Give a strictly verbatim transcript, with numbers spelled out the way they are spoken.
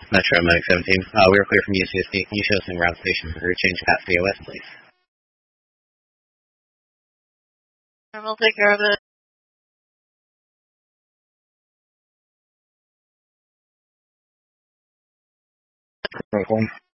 Metro Medic seventeen. Uh, we were clear from U C S D. Can you show us in ground station for change past C O S, please? We'll take care of it.